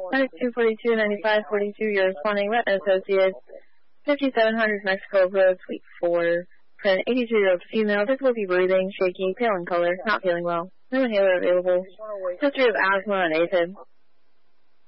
9242 9542, you're responding Wet Associates, 5700 Mexico Road, Suite 4. For an 82-year-old female, difficulty breathing, shaky, pale in color, not feeling well. No inhaler available. History of asthma and AFib.